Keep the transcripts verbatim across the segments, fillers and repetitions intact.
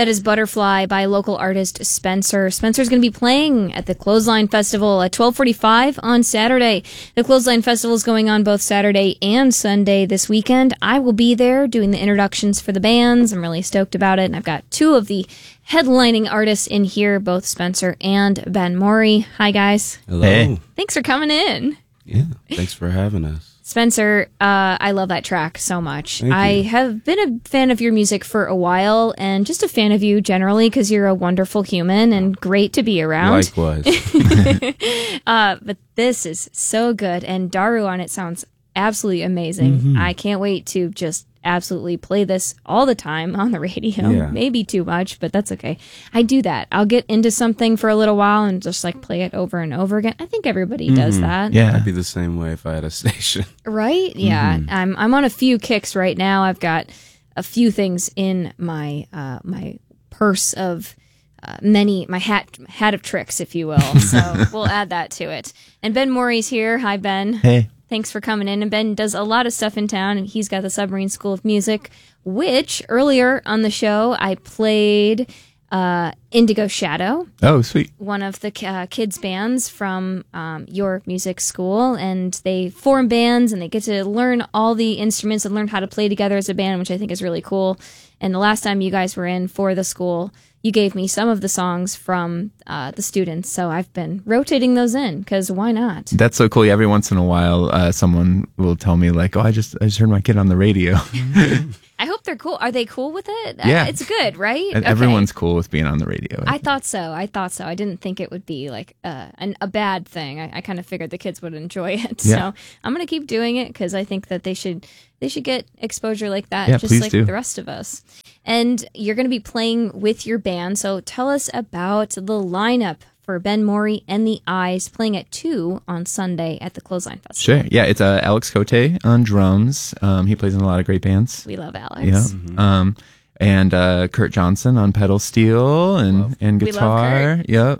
That is Butterfly by local artist Spencer. Spencer's going to be playing at the Clothesline Festival at twelve forty-five on Saturday. The Clothesline Festival is going on both Saturday and Sunday this weekend. I will be there doing the introductions for the bands. I'm really stoked about it. And I've got two of the headlining artists in here, both Spencer and Ben Morey. Hi, guys. Hello. Hey. Thanks for coming in. Yeah, thanks for having us. Spencer, uh, I love that track so much. Thank I you. have been a fan of your music for a while, and just a fan of you generally because you're a wonderful human and great to be around. Likewise. uh, but this is so good, and Daru on it sounds absolutely amazing. Mm-hmm. I can't wait to just absolutely play this all the time on the radio. Yeah. Maybe too much, but that's okay. I do that. I'll get into something for a little while and just like play it over and over again. I think everybody does that. Yeah. I'd be the same way if I had a station. Right? Yeah. Mm-hmm. I'm I'm on a few kicks right now. I've got a few things in my uh, my purse of uh, many my hat hat of tricks, if you will. So we'll add that to it. And Ben Morey's here. Hi, Ben. Hey. Thanks for coming in. And Ben does a lot of stuff in town, and he's got the Submarine School of Music, which earlier on the show I played uh, Indigo Shadow, Oh, sweet. one of the uh, kids' bands from um, your music school, and they form bands and they get to learn all the instruments and learn how to play together as a band, which I think is really cool. And the last time you guys were in for the school, you gave me some of the songs from uh, the students, so I've been rotating those in because why not? That's so cool. Every once in a while, uh, someone will tell me like, "Oh, I just I just heard my kid on the radio." I hope they're cool. Are they cool with it? Yeah. Uh, it's good, right? And Okay. everyone's cool with being on the radio. I thought so. I thought so. I didn't think it would be like uh, an, a bad thing. I, I kind of figured the kids would enjoy it. Yeah. So I'm gonna keep doing it because I think that they should they should get exposure like that, Yeah, just please like do. the rest of us. And you're gonna be playing with your band. So tell us about the lineup for Ben Morey and the Eyes playing at two on Sunday at the Clothesline Festival. Sure. Yeah, it's uh, Alex Cote on drums. Um, he plays in a lot of great bands. We love Alex. Yeah. Um, and uh, Kurt Johnson on pedal steel and, and We love guitar. Yep.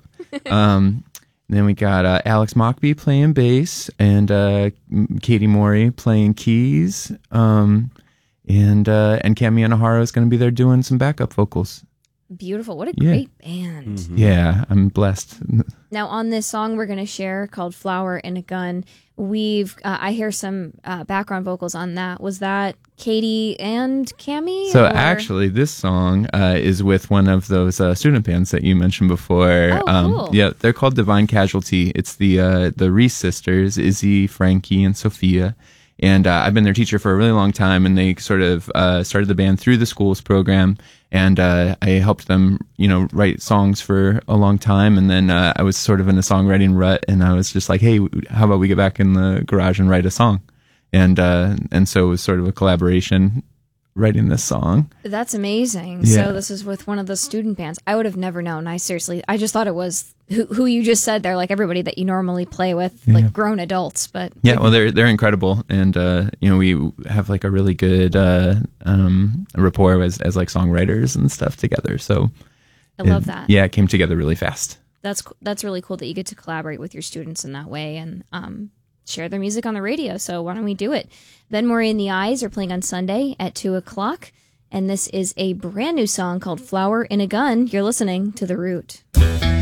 um, and then we got uh, Alex Mockbee playing bass and uh, Katie Morey playing keys. Um, and uh, and Cami Anahara is going to be there doing some backup vocals. Beautiful. What a Yeah. great band. Mm-hmm. Yeah, I'm blessed. Now, on this song we're going to share called Flower in a Gun, we've uh, I hear some uh, background vocals on that. Was that Katie and Cami? So or- actually, this song uh, is with one of those uh, student bands that you mentioned before. Oh, um, cool. Yeah, they're called Divine Casualty. It's the uh, the Reese sisters, Izzy, Frankie, and Sophia. And uh, I've been their teacher for a really long time, and they sort of uh, started the band through the school's program, and uh, I helped them, you know, write songs for a long time, and then uh, I was sort of in a songwriting rut, and I was just like, hey, how about we get back in the garage and write a song? And uh, and so it was sort of a collaboration writing this song. That's amazing. Yeah. So this is with one of the student bands. I would have never known. I seriously, I just thought it was who, who you just said there, like everybody that you normally play with, Yeah. like grown adults. But Yeah, well, they're they're incredible, and uh, you know, we have like a really good uh, um, rapport as as like songwriters and stuff together. So I love it- that. Yeah, it came together really fast. That's that's really cool that you get to collaborate with your students in that way and um, share their music on the radio. So why don't we do it? Ben Morey and the Eyes are playing on Sunday at two o'clock, and this is a brand new song called Flower in a Gun. You're listening to The Root.